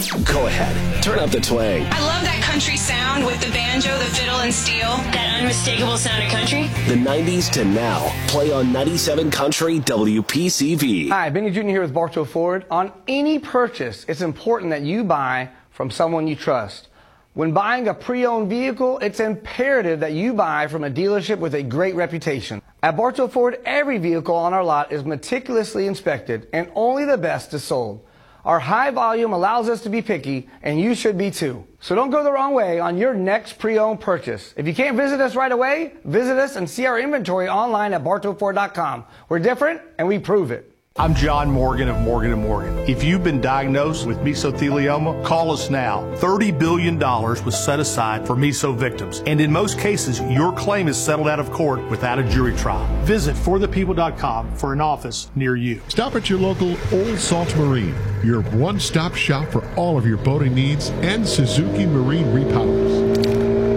Go ahead, turn up the twang. I love that country sound with the banjo, the fiddle, and steel. That unmistakable sound of country. The 90s to now. Play on 97 Country WPCV. Hi, Benny Jr. here with Bartow Ford. On any purchase, it's important that you buy from someone you trust. When buying a pre-owned vehicle, it's imperative that you buy from a dealership with a great reputation. At Bartow Ford, every vehicle on our lot is meticulously inspected, and only the best is sold. Our high volume allows us to be picky, and you should be too. So don't go the wrong way on your next pre-owned purchase. If you can't visit us right away, visit us and see our inventory online at bartowford.com. We're different, and we prove it. I'm John Morgan of Morgan & Morgan. If you've been diagnosed with mesothelioma, call us now. $30 billion was set aside for meso victims. And in most cases, your claim is settled out of court without a jury trial. Visit forthepeople.com for an office near you. Stop at your local Old Salt Marine, your one-stop shop for all of your boating needs, and Suzuki Marine Repowers.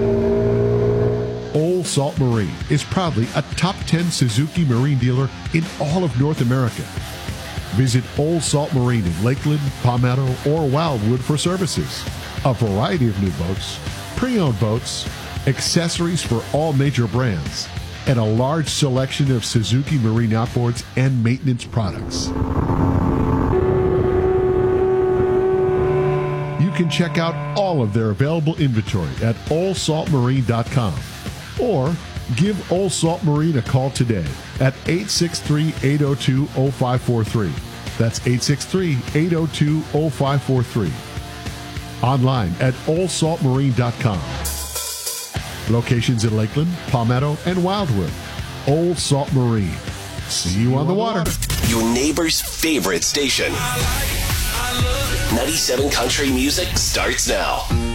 Old Salt Marine is proudly a top 10 Suzuki Marine dealer in all of North America. Visit Old Salt Marine in Lakeland, Palmetto, or Wildwood for services. A variety of new boats, pre-owned boats, accessories for all major brands, and a large selection of Suzuki Marine outboards and maintenance products. You can check out all of their available inventory at oldsaltmarine.com. Or give Old Salt Marine a call today at 863-802-0543. That's 863-802-0543. Online at oldsaltmarine.com. Locations in Lakeland, Palmetto, and Wildwood. Old Salt Marine. See you on the water. Your neighbor's favorite station. 97 Country Music starts now.